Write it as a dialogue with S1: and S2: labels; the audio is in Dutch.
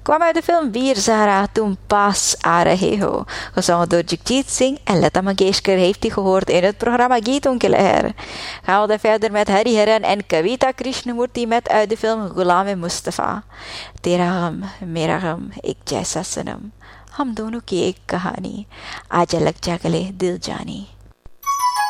S1: kwam uit de film Veer Zara toen pas a rahe ho. Gezongen door Jagjit Singh en Lata Mangeshkar heeft hij gehoord in het programma Geeton Ke Leher. Gaan we verder met Hariharan en Kavita Krishnamurti met uit de film Ghulam Mustafa. Tera gam, mera gam, ek jaisa sanam. हम दोनों की एक कहानी आज अलग जगले दिल जानी.